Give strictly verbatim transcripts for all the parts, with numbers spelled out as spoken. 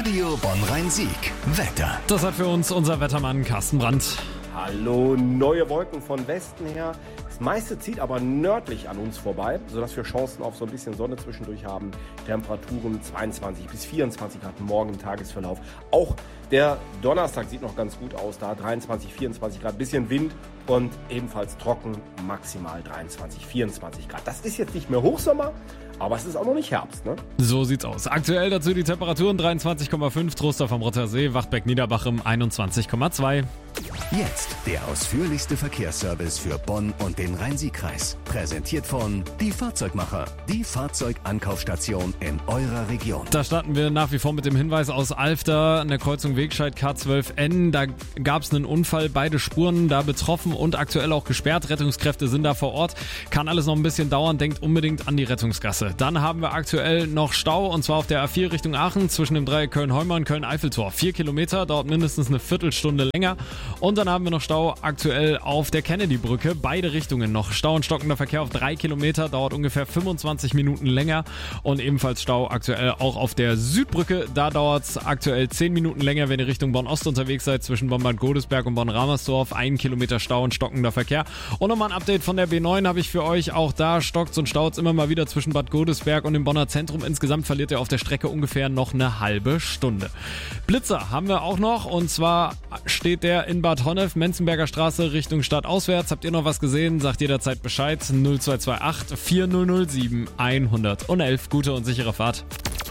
Radio Bonn-Rhein-Sieg. Wetter. Das hat für uns unser Wettermann Carsten Brandt. Hallo, neue Wolken von Westen her. Das meiste zieht aber nördlich an uns vorbei, sodass wir Chancen auf so ein bisschen Sonne zwischendurch haben. Temperaturen zweiundzwanzig bis vierundzwanzig Grad morgen im Tagesverlauf. Auch der Donnerstag sieht noch ganz gut aus, da dreiundzwanzig, vierundzwanzig Grad, bisschen Wind und ebenfalls trocken, maximal dreiundzwanzig, vierundzwanzig Grad. Das ist jetzt nicht mehr Hochsommer, aber es ist auch noch nicht Herbst, ne? So sieht's aus. Aktuell dazu die Temperaturen dreiundzwanzig Komma fünf, Troster vom Rottersee, Wachtbeck Niederbachem einundzwanzig Komma zwei. Jetzt der ausführlichste Verkehrsservice für Bonn und den Rhein-Sieg-Kreis. Präsentiert von Die Fahrzeugmacher, die Fahrzeugankaufstation in eurer Region. Da starten wir nach wie vor mit dem Hinweis aus Alfter, an der Kreuzung Wegscheid K zwölf N. Da gab's einen Unfall, beide Spuren da betroffen und aktuell auch gesperrt. Rettungskräfte sind da vor Ort. Kann alles noch ein bisschen dauern, denkt unbedingt an die Rettungsgasse. Dann haben wir aktuell noch Stau und zwar auf der A vier Richtung Aachen zwischen dem Dreieck Köln-Heumar und Köln-Eiffeltor. Vier Kilometer, dauert mindestens eine Viertelstunde länger. Und dann haben wir noch Stau aktuell auf der Kennedy-Brücke. Beide Richtungen noch. Stau und stockender Verkehr auf drei Kilometer, dauert ungefähr fünfundzwanzig Minuten länger. Und ebenfalls Stau aktuell auch auf der Südbrücke. Da dauert es aktuell zehn Minuten länger, wenn ihr Richtung Bonn-Ost unterwegs seid, zwischen Bonn-Bad Godesberg und Bonn-Ramersdorf. Ein Kilometer Stau und stockender Verkehr. Und nochmal ein Update von der B neun habe ich für euch. Auch da stockt und staut immer mal wieder zwischen Bad Godesberg und dem Bonner Zentrum. Insgesamt verliert ihr auf der Strecke ungefähr noch eine halbe Stunde. Blitzer haben wir auch noch. Und zwar steht der in Bad Honnef, Menzenberger Straße, Richtung Stadt auswärts. Habt ihr noch was gesehen? Sagt jederzeit Bescheid. null zwei zwei acht, vier null null sieben, hundertelf. Gute und sichere Fahrt.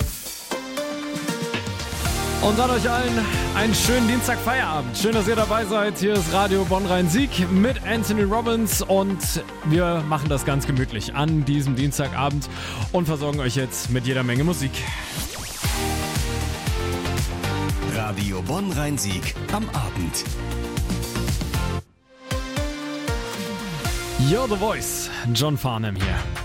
Und dann euch allen einen schönen Dienstag-Feierabend. Schön, dass ihr dabei seid. Hier ist Radio Bonn-Rhein-Sieg mit Anthony Robbins und wir machen das ganz gemütlich an diesem Dienstagabend und versorgen euch jetzt mit jeder Menge Musik. Radio Bonn-Rhein-Sieg am Abend. You're the Voice, John Farnham hier.